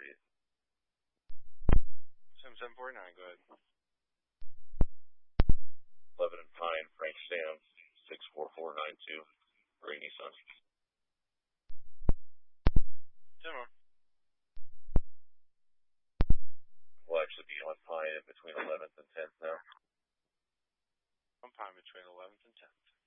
please. Sim 749, go ahead. 11 and Pine, Frank Stam, 64492, Ray Nissan. Similar. We'll actually be on Pine in between 11th and 10th now. On Pine between 11th and 10th.